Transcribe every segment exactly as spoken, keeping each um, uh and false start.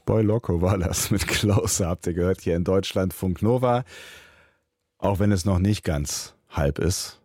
Boy Loco war das mit Closer, habt ihr gehört, hier in Deutschlandfunk Nova. Auch wenn es noch nicht ganz halb ist.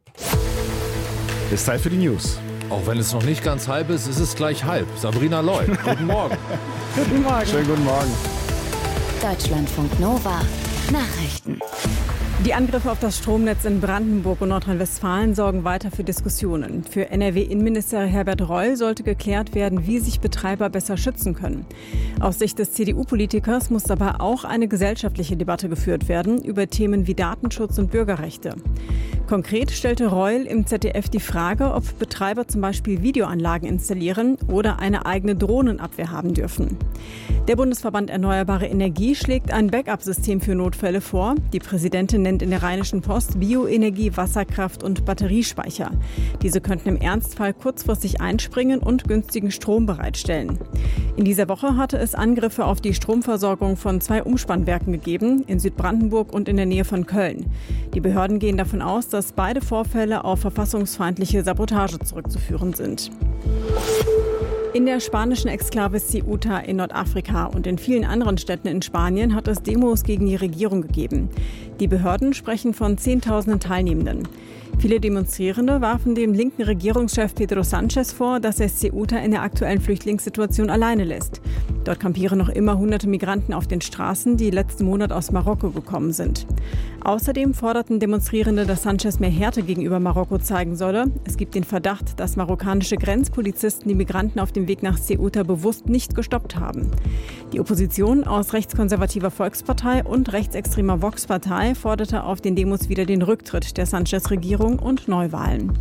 Ist Zeit für die News. Auch wenn es noch nicht ganz halb ist, ist es gleich halb. Sabrina Loy, guten Morgen. Guten Morgen. Schönen guten Morgen. Deutschlandfunk Nova, Nachrichten. Die Angriffe auf das Stromnetz in Brandenburg und Nordrhein-Westfalen sorgen weiter für Diskussionen. Für N R W-Innenminister Herbert Reul sollte geklärt werden, wie sich Betreiber besser schützen können. Aus Sicht des C D U-Politikers muss aber auch eine gesellschaftliche Debatte geführt werden über Themen wie Datenschutz und Bürgerrechte. Konkret stellte Reul im Z D F die Frage, ob Betreiber zum Beispiel Videoanlagen installieren oder eine eigene Drohnenabwehr haben dürfen. Der Bundesverband Erneuerbare Energie schlägt ein Backup-System für Notfälle vor. Die Präsidentin nennt in der Rheinischen Post Bioenergie, Wasserkraft und Batteriespeicher. Diese könnten im Ernstfall kurzfristig einspringen und günstigen Strom bereitstellen. In dieser Woche hatte es Angriffe auf die Stromversorgung von zwei Umspannwerken gegeben, in Südbrandenburg und in der Nähe von Köln. Die Behörden gehen davon aus, dass beide Vorfälle auf verfassungsfeindliche Sabotage zurückzuführen sind. In der spanischen Exklave Ceuta in Nordafrika und in vielen anderen Städten in Spanien hat es Demos gegen die Regierung gegeben. Die Behörden sprechen von Zehntausenden Teilnehmenden. Viele Demonstrierende warfen dem linken Regierungschef Pedro Sánchez vor, dass er Ceuta in der aktuellen Flüchtlingssituation alleine lässt. Dort kampieren noch immer hunderte Migranten auf den Straßen, die letzten Monat aus Marokko gekommen sind. Außerdem forderten Demonstrierende, dass Sánchez mehr Härte gegenüber Marokko zeigen solle. Es gibt den Verdacht, dass marokkanische Grenzpolizisten die Migranten auf dem Weg nach Ceuta bewusst nicht gestoppt haben. Die Opposition aus rechtskonservativer Volkspartei und rechtsextremer Vox-Partei forderte auf den Demos wieder den Rücktritt der Sánchez-Regierung und Neuwahlen.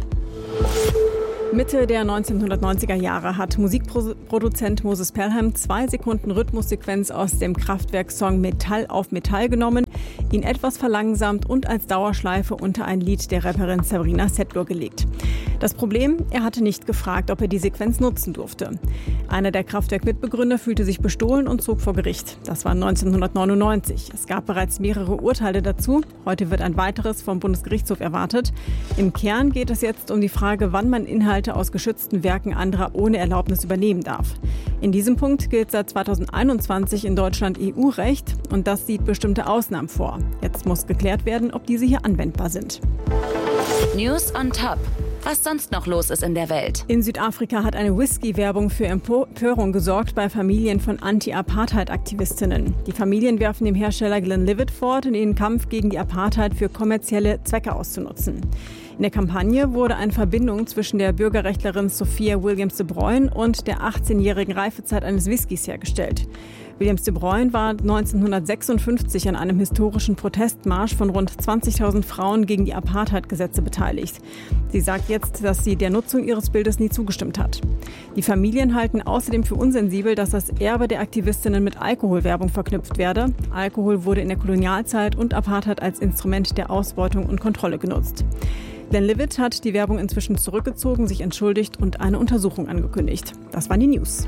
Mitte der neunzehnhundertneunziger Jahre hat Musikproduzent Moses Pelham zwei Sekunden Rhythmussequenz aus dem Kraftwerk-Song Metall auf Metall genommen, ihn etwas verlangsamt und als Dauerschleife unter ein Lied der Rapperin Sabrina Setlur gelegt. Das Problem, er hatte nicht gefragt, ob er die Sequenz nutzen durfte. Einer der Kraftwerk-Mitbegründer fühlte sich bestohlen und zog vor Gericht. Das war neunzehnhundertneunundneunzig. Es gab bereits mehrere Urteile dazu. Heute wird ein weiteres vom Bundesgerichtshof erwartet. Im Kern geht es jetzt um die Frage, wann man Inhalte aus geschützten Werken anderer ohne Erlaubnis übernehmen darf. In diesem Punkt gilt seit zweitausendeinundzwanzig in Deutschland E U-Recht und das sieht bestimmte Ausnahmen vor. Jetzt muss geklärt werden, ob diese hier anwendbar sind. News on Top. Was sonst noch los ist in der Welt. In Südafrika hat eine Whisky-Werbung für Empörung gesorgt bei Familien von Anti-Apartheid-Aktivistinnen. Die Familien werfen dem Hersteller Glenlivet vor, den Kampf gegen die Apartheid für kommerzielle Zwecke auszunutzen. In der Kampagne wurde eine Verbindung zwischen der Bürgerrechtlerin Sophia Williams-de Bruyn und der achtzehnjährigen Reifezeit eines Whiskys hergestellt. Williams-de Bruyn war neunzehnhundertsechsundfünfzig an einem historischen Protestmarsch von rund zwanzigtausend Frauen gegen die Apartheid-Gesetze beteiligt. Sie sagt jetzt, dass sie der Nutzung ihres Bildes nie zugestimmt hat. Die Familien halten außerdem für unsensibel, dass das Erbe der Aktivistinnen mit Alkoholwerbung verknüpft werde. Alkohol wurde in der Kolonialzeit und Apartheid als Instrument der Ausbeutung und Kontrolle genutzt. Glenlivet hat die Werbung inzwischen zurückgezogen, sich entschuldigt und eine Untersuchung angekündigt. Das waren die News.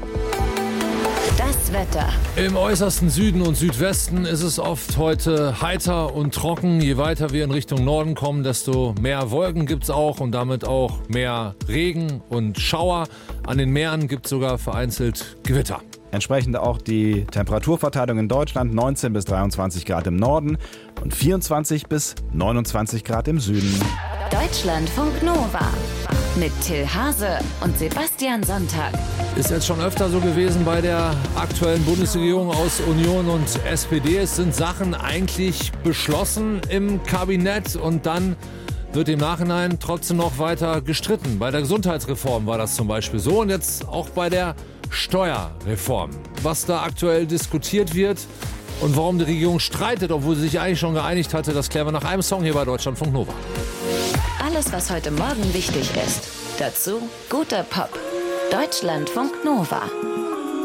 Das Wetter. Im äußersten Süden und Südwesten ist es oft heute heiter und trocken. Je weiter wir in Richtung Norden kommen, desto mehr Wolken gibt es auch und damit auch mehr Regen und Schauer. An den Meeren gibt es sogar vereinzelt Gewitter. Entsprechend auch die Temperaturverteilung in Deutschland: neunzehn bis dreiundzwanzig Grad im Norden und vierundzwanzig bis neunundzwanzig Grad im Süden. Deutschlandfunk Nova mit Till Hase und Sebastian Sonntag. Ist jetzt schon öfter so gewesen bei der aktuellen Bundesregierung aus Union und S P D. Es sind Sachen eigentlich beschlossen im Kabinett und dann wird im Nachhinein trotzdem noch weiter gestritten. Bei der Gesundheitsreform war das zum Beispiel so und jetzt auch bei der Steuerreform. Was da aktuell diskutiert wird und warum die Regierung streitet, obwohl sie sich eigentlich schon geeinigt hatte, das klären wir nach einem Song hier bei Deutschlandfunk Nova. Alles, was heute Morgen wichtig ist. Dazu guter Pop. Deutschlandfunk Nova.